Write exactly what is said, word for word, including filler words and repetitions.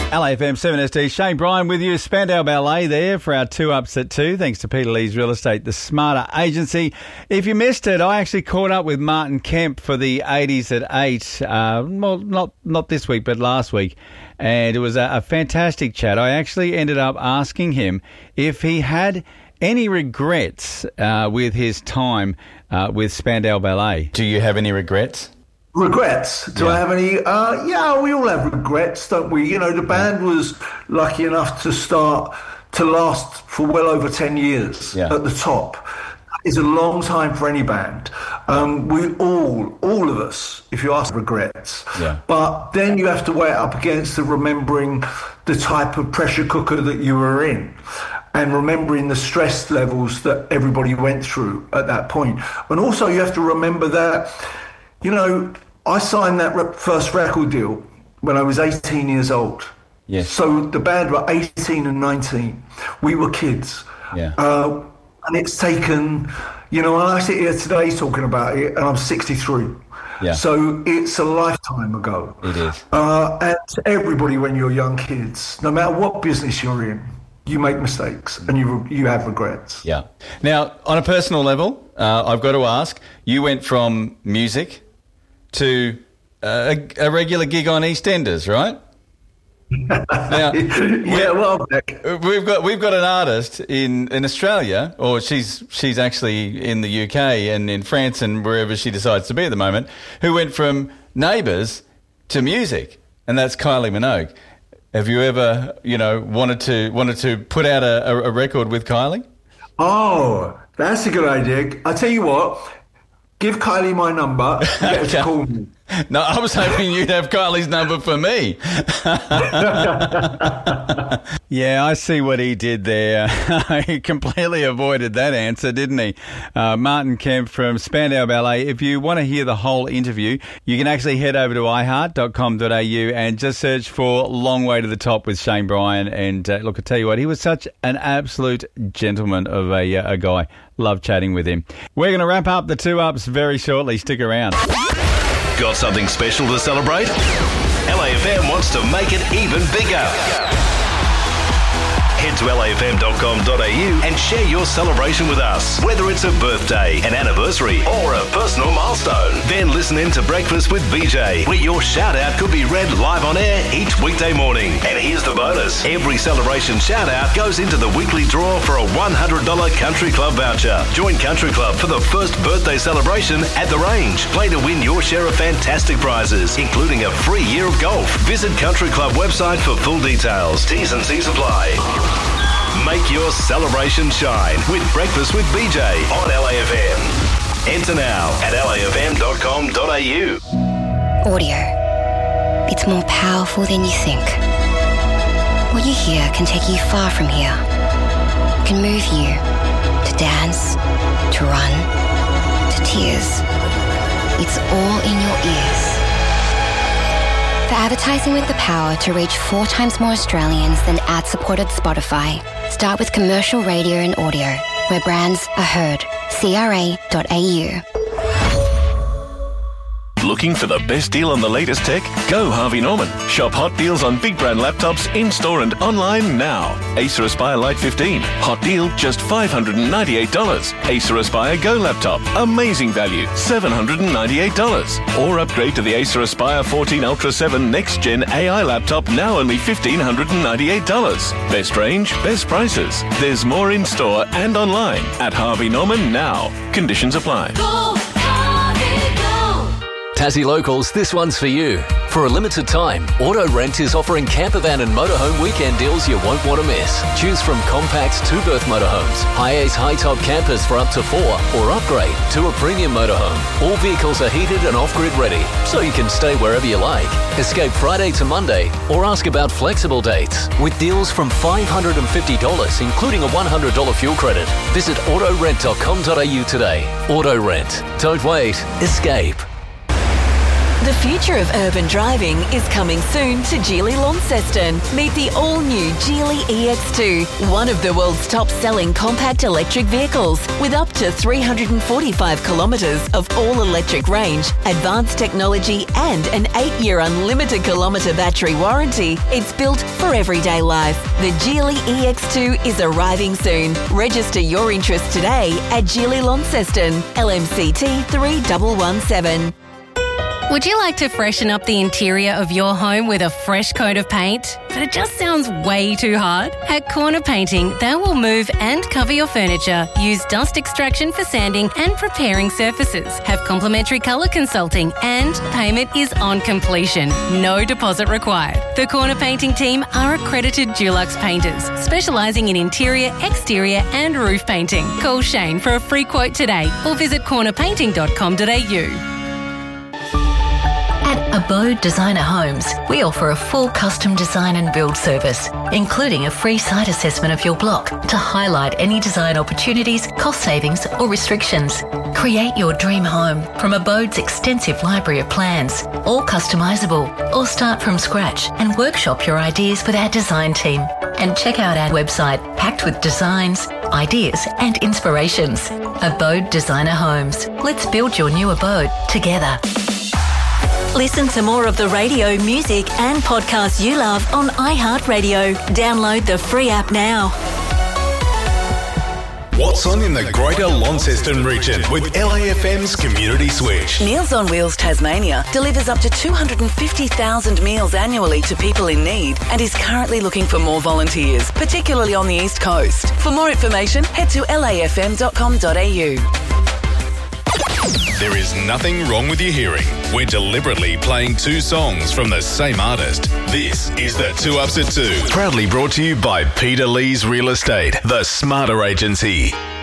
L A F M seven S D, Shane Bryan with you. Spandau Ballet there for our two ups at two. Thanks to Peter Lee's Real Estate, the Smarter Agency. If you missed it, I actually caught up with Martin Kemp for the eighties at eight. Uh, well, not not this week, but last week. And it was a, a fantastic chat. I actually ended up asking him if he had any regrets uh, with his time uh, with Spandau Ballet. Do you have any regrets? Regrets? Do yeah. I have any? Uh, yeah, we all have regrets, don't we? You know, the band was lucky enough to start to last for well over ten years yeah. at the top. That is a long time for any band. Um, we all, all of us, if you ask, regrets. Yeah. But then you have to weigh it up against the remembering the type of pressure cooker that you were in, and remembering the stress levels that everybody went through at that point. And also you have to remember that, you know, I signed that re- first record deal when I was eighteen years old. Yes. So the band were eighteen and nineteen. We were kids. Yeah. Uh, and it's taken, you know, and I sit here today talking about it, and I'm sixty-three. Yeah. So it's a lifetime ago. It is. Uh, and everybody, when you're young kids, no matter what business you're in, you make mistakes and you you have regrets. Yeah. Now, on a personal level, uh, I've got to ask, you went from music to uh, a, a regular gig on EastEnders, right? Now, yeah, well, we've got we've got an artist in, in Australia, or she's she's actually in the U K and in France and wherever she decides to be at the moment, who went from Neighbours to music, and that's Kylie Minogue. Have you ever, you know, wanted to wanted to put out a, a, a record with Kylie? Oh, that's a good idea. I tell you what, give Kylie my number and get her to call me. No, I was hoping you'd have Kylie's number for me. Yeah, I see what he did there. He completely avoided that answer, didn't he? Uh, Martin Kemp from Spandau Ballet. If you want to hear the whole interview, you can actually head over to i heart dot com dot a u and just search for Long Way to the Top with Shane Bryan. And uh, look, I tell you what, he was such an absolute gentleman of a, uh, a guy. Love chatting with him. We're going to wrap up the two ups very shortly. Stick around. Got something special to celebrate? L A F M wants to make it even bigger. Head to L A F M dot com dot a u and share your celebration with us. Whether it's a birthday, an anniversary, or a personal milestone, then listen in to Breakfast with B J, where your shout-out could be read live on air each weekday morning. And here's the bonus. Every celebration shout-out goes into the weekly draw for a one hundred dollars Country Club voucher. Join Country Club for the first birthday celebration at the range. Play to win your share of fantastic prizes, including a free year of golf. Visit Country Club website for full details. T's and C's apply. Make your celebration shine with Breakfast with B J on L A F M. Enter now at L A F M dot com dot a u. Audio. It's more powerful than you think. What you hear can take you far from here. It can move you to dance, to run, to tears. It's all in your ears. For advertising with the power to reach four times more Australians than ad-supported Spotify, start with commercial radio and audio, where brands are heard. C R A dot a u. Looking for the best deal on the latest tech? Go Harvey Norman. Shop hot deals on big brand laptops in-store and online now. Acer Aspire Lite fifteen. Hot deal, just five hundred ninety-eight dollars. Acer Aspire Go laptop. Amazing value, seven hundred ninety-eight dollars. Or upgrade to the Acer Aspire fourteen Ultra seven Next Gen A I laptop, now only one thousand five hundred ninety-eight dollars. Best range, best prices. There's more in-store and online at Harvey Norman now. Conditions apply. Go, Harvey, go. Tassie Locals, this one's for you. For a limited time, Auto Rent is offering campervan and motorhome weekend deals you won't want to miss. Choose from compact two-berth motorhomes, high-ace high-top campers for up to four, or upgrade to a premium motorhome. All vehicles are heated and off-grid ready, so you can stay wherever you like. Escape Friday to Monday, or ask about flexible dates. With deals from five hundred fifty dollars, including a one hundred dollars fuel credit. Visit auto rent dot com dot a u today. Auto Rent. Don't wait. Escape. The future of urban driving is coming soon to Geely Launceston. Meet the all-new Geely E X two, one of the world's top-selling compact electric vehicles with up to three hundred forty-five kilometres of all-electric range, advanced technology and an eight-year unlimited kilometre battery warranty. It's built for everyday life. The Geely E X two is arriving soon. Register your interest today at Geely Launceston, L M C T three one one seven. Would you like to freshen up the interior of your home with a fresh coat of paint? But it just sounds way too hard? At Corner Painting, they will move and cover your furniture, use dust extraction for sanding and preparing surfaces, have complimentary colour consulting, and payment is on completion. No deposit required. The Corner Painting team are accredited Dulux painters, specialising in interior, exterior and roof painting. Call Shane for a free quote today or visit corner painting dot com dot a u. At Abode Designer Homes, we offer a full custom design and build service, including a free site assessment of your block to highlight any design opportunities, cost savings or restrictions. Create your dream home from Abode's extensive library of plans, all customisable, or start from scratch and workshop your ideas with our design team. And check out our website packed with designs, ideas and inspirations. Abode Designer Homes. Let's build your new abode together. Listen to more of the radio, music and podcasts you love on iHeartRadio. Download the free app now. What's on in the Greater Launceston region with L A F M's Community Switch? Meals on Wheels Tasmania delivers up to two hundred fifty thousand meals annually to people in need and is currently looking for more volunteers, particularly on the East Coast. For more information, head to l a f m dot com dot a u. There is nothing wrong with your hearing. We're deliberately playing two songs from the same artist. This is the Two Ups at Two. Proudly brought to you by Peter Lee's Real Estate, the Smarter Agency.